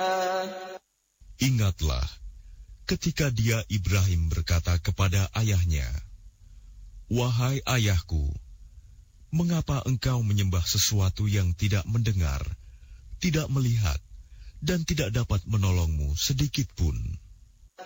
Ingatlah ketika dia Ibrahim berkata kepada ayahnya, "Wahai ayahku, mengapa engkau menyembah sesuatu yang tidak mendengar, tidak melihat, dan tidak dapat menolongmu sedikit pun?"